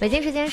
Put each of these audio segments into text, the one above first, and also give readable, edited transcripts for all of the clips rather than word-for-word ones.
北京时间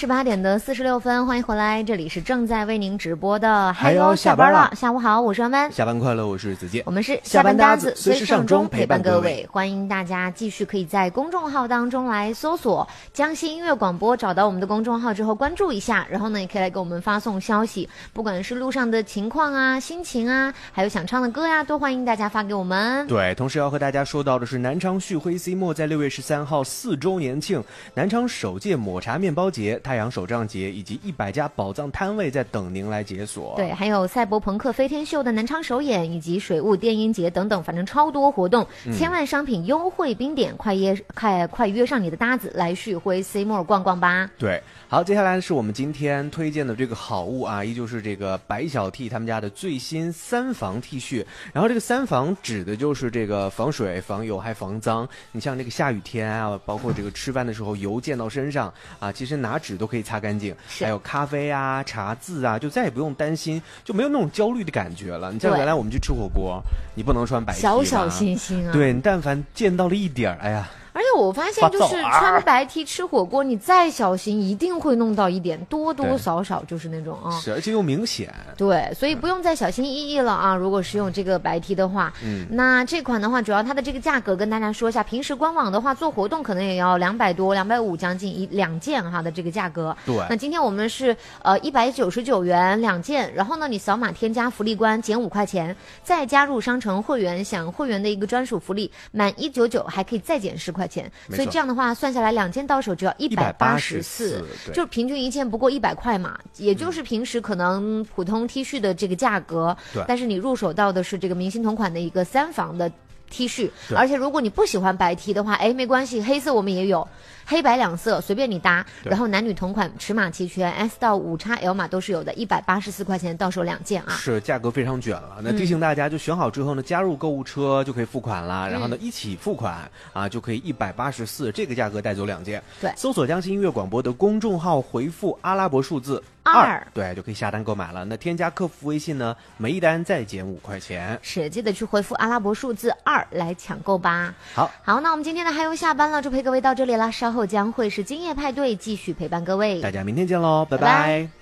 18:46，欢迎回来，这里是正在为您直播的嗨哟下班了，下午好，我是安安， 下班快乐，我是子健， 我们是下班搭子， 随时上钟陪伴各位， 欢迎大家继续可以在公众号当中来搜索江西音乐广播，找到我们的公众号之后关注一下，然后呢也可以来给我们发送消息，不管是路上的情况啊、心情啊，还有想唱的歌呀，都欢迎大家发给我们。 对，同时要和大家说到的是，南昌旭辉 C 墨在6月13号4周年庆，南昌首届抹茶面包节、太阳手账节以及100家宝藏摊位在等您来解锁。 对，还有赛博朋克飞天秀的南昌首演，以及水雾电音节等等，反正超多活动，千万商品优惠冰点，快约上你的搭子来旭辉 C 墨逛逛吧。 对，好，接下来是我们今天推荐的这个好物啊，依旧是这个白小 T 他们家的最新3防 T 恤。然后这个3防指的就是这个防水、防油还防脏。你像这个下雨天啊，包括这个吃饭的时候油溅到身上啊，其实拿纸都可以擦干净。还有咖啡啊、茶渍啊，就再也不用担心，就没有那种焦虑的感觉了。你像原来我们去吃火锅，你不能穿白 T 小小心心啊， 对，你但凡见到了一点儿，哎呀。 而且我发现就是穿白 T 吃火锅，你再小心一定会弄到一点，多多少少就是那种啊， 是，而且又明显。 对，所以不用再小心翼翼了啊。如果是用这个白 T 的话，那这款的话，主要它的这个价格跟大家说一下，平时官网的话做活动可能也要200多、250，将近2件哈的这个价格。 对， 那今天我们是199元2件，然后呢，你扫码添加福利关减5块钱，再加入商城会员，享会员的一个专属福利，满199还可以再减10块钱。所以这样的话算下来2件到手只要184，就平均1件不过100块嘛，也就是平时可能普通 T 恤的这个价格，但是你入手到的是这个明星同款的一个3防的 T 恤，而且如果你不喜欢白 T 的话，哎，没关系，黑色我们也有，黑白2色随便你搭，然后男女同款，尺码齐全 ，S 到5XL 码都是有的，184块钱到手2件啊， 是价格非常卷了。那提醒大家，就选好之后呢，加入购物车就可以付款了，然后呢一起付款啊，就可以184这个价格带走2件。 对， 搜索江西音乐广播的公众号，回复阿拉伯数字2，对，就可以下单购买了。那添加客服微信呢，每一单再减5块钱。 是，记得去回复阿拉伯数字2来抢购吧。 好， 那我们今天的嗨哟下班了，就陪各位到这里了，稍后将会是今夜派对继续陪伴各位， 大家明天见喽，拜拜。